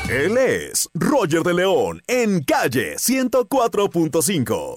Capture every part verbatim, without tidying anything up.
Él es Roger de León en Calle ciento cuatro punto cinco.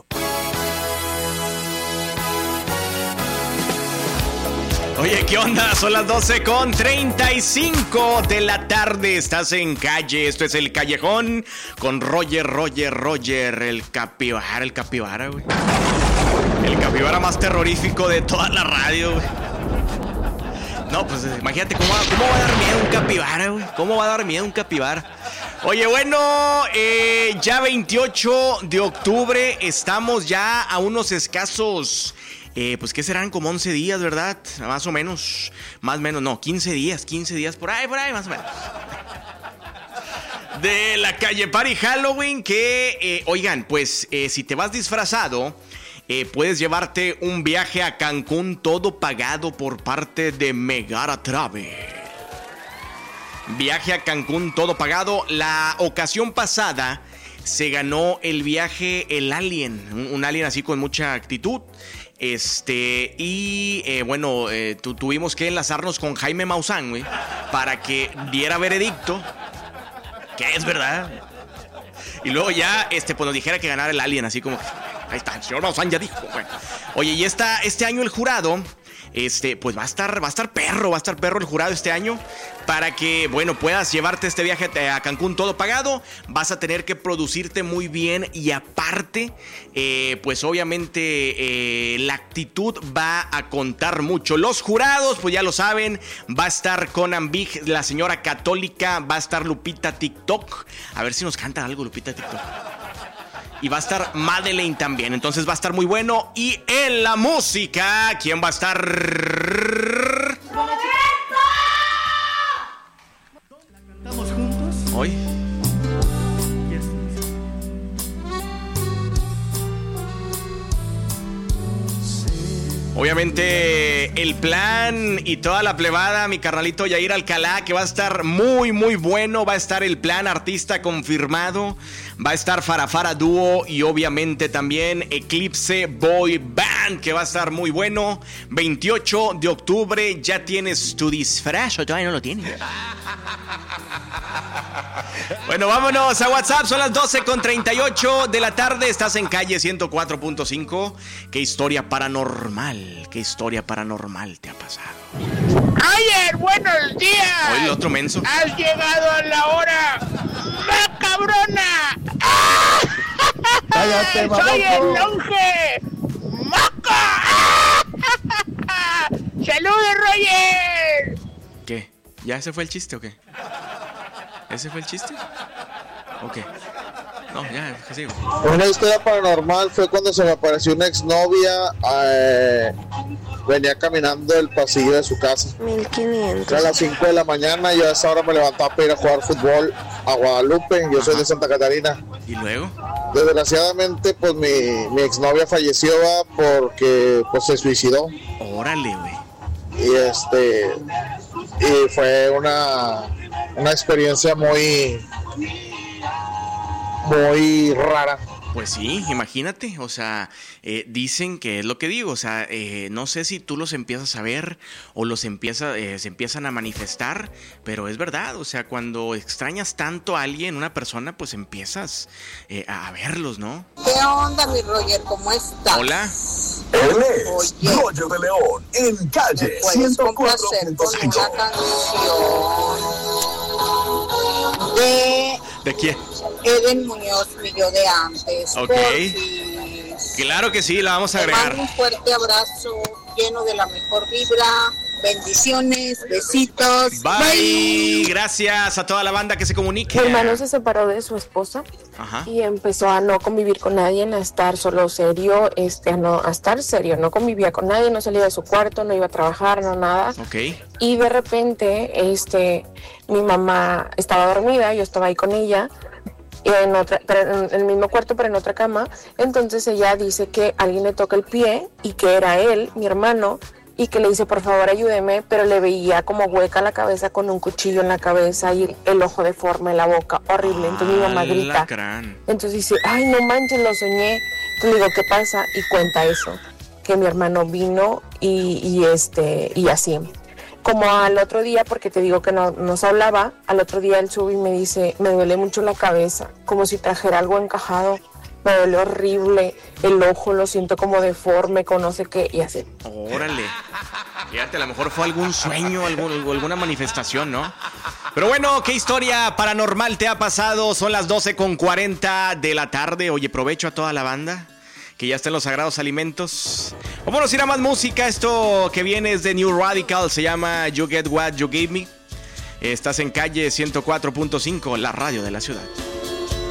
Oye, ¿qué onda? Son las doce con treinta y cinco de la tarde. Estás en Calle. Esto es El Callejón con Roger, Roger, Roger. El capibara, el capibara, güey. El capibara más terrorífico de toda la radio, güey. No, pues imagínate cómo va, cómo va a dar miedo un capibara, güey. ¿Cómo va a dar miedo un capibara? Oye, bueno, eh, ya veintiocho de octubre. Estamos ya a unos escasos... Eh, pues que serán como once días, ¿verdad? Más o menos, más o menos, no, quince días, quince días, por ahí, por ahí, más o menos. De la calle Party Halloween, que, eh, oigan, pues eh, si te vas disfrazado, eh, puedes llevarte un viaje a Cancún todo pagado por parte de Megara Travel. Viaje a Cancún todo pagado. La ocasión pasada se ganó el viaje el Alien, un, un alien así con mucha actitud. Este, y eh, bueno, eh, tu, tuvimos que enlazarnos con Jaime Maussan, güey, para que diera veredicto, que es verdad. Y luego ya, este, pues nos dijera que ganara el Alien, así como, ahí está, el señor Maussan ya dijo, güey. Oye, y esta, este año el jurado, este, pues va a estar, va a estar perro, va a estar perro el jurado este año. Para que, bueno, puedas llevarte este viaje a Cancún todo pagado, vas a tener que producirte muy bien y aparte, eh, pues obviamente eh, la actitud va a contar mucho. Los jurados, pues ya lo saben, va a estar Conan Big, la señora católica, va a estar Lupita TikTok. A ver si nos canta algo Lupita TikTok. Y va a estar Madeleine también, entonces va a estar muy bueno. Y en la música, ¿quién va a estar? ¿Cantamos juntos? Hoy. Obviamente el plan y toda la plebada, mi carnalito Yair Alcalá, que va a estar muy muy bueno. Va a estar el plan artista confirmado, va a estar Farafara Dúo y obviamente también Eclipse Boy Band, que va a estar muy bueno. veintiocho de octubre, ¿ya tienes tu disfraz o todavía no lo tienes? Bueno, vámonos a WhatsApp, son las doce con treinta y ocho de la tarde, estás en Calle ciento cuatro punto cinco. ¿Qué historia paranormal, qué historia paranormal te ha pasado? Ayer, buenos días. Hoy el otro menso. Has llegado a la hora macabrona. ¡Ah! Cállate, Soy el baboso. longe Maca. ¡Saludos, Roger! ¿Qué? ¿Ya ese fue el chiste o qué? ¿Ese fue el chiste? Ok. No, ya, que sigo. Una historia paranormal fue cuando se me apareció una exnovia. Eh, venía caminando el pasillo de su casa. mil quinientos. Era a las cinco de la mañana. Yo a esa hora me levantaba para ir a jugar fútbol a Guadalupe. Yo soy de Santa Catarina. ¿Y luego? Desgraciadamente, pues mi, mi exnovia falleció porque pues se suicidó. Órale, güey. Y este y fue una una experiencia muy muy rara. Pues sí, imagínate, o sea, eh, dicen que es lo que digo, o sea, eh, no sé si tú los empiezas a ver o los empieza, eh, se empiezan a manifestar, pero es verdad, o sea, cuando extrañas tanto a alguien, una persona, pues empiezas eh, a verlos, ¿no? ¿Qué onda, mi Roger? ¿Cómo estás? Hola. Él es Oye. Roger de León en Calle ¿Me puedes ciento cuatro complacer punto con cinco. una canción de ¿De quién? Eden Muñoz, mi yo de antes? Ok. Porfis. Claro que sí, la vamos a Te mando agregar. un fuerte abrazo lleno de la mejor vibra. Bendiciones, besitos. Bye. Gracias a toda la banda que se comunique. Mi hermano se separó de su esposa Ajá. y empezó a no convivir con nadie, a estar solo serio, este, a no a estar serio, no convivía con nadie, no salía de su cuarto, no iba a trabajar, no nada. Ok. Y de repente, este, mi mamá estaba dormida, yo estaba ahí con ella, en otra, pero en el mismo cuarto, pero en otra cama. Entonces ella dice que alguien le toca el pie y que era él, mi hermano, y que le dice, por favor, ayúdeme, pero le veía como hueca la cabeza con un cuchillo en la cabeza y el ojo deforme, la boca, horrible. Entonces mi mamá grita. Alacrán. Entonces dice, ay, no manches, lo soñé. Entonces le digo, ¿qué pasa? Y cuenta eso, que mi hermano vino y, y este, y así. como al otro día, porque te digo que no nos hablaba, al otro día él sube y me dice, me duele mucho la cabeza, como si trajera algo encajado, me duele horrible, el ojo lo siento como deforme, con no sé qué, y así. Órale. Fíjate, a lo mejor fue algún sueño, algún, alguna manifestación, ¿no? Pero bueno, ¿qué historia paranormal te ha pasado? Son las doce con cuarenta de la tarde. Oye, provecho a toda la banda que ya está en los sagrados alimentos. Vámonos a ir a más música. Esto que viene es de New Radical, se llama You Get What You Gave Me. Estás en Calle ciento cuatro punto cinco, la radio de la ciudad.